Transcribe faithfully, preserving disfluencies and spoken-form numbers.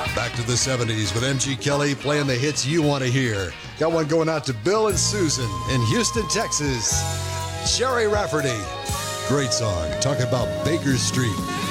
Back to the seventies with M G Kelly playing the hits you want to hear. Got one going out to Bill and Susan in Houston, Texas. Jerry Rafferty. Great song. Talk about Baker Street.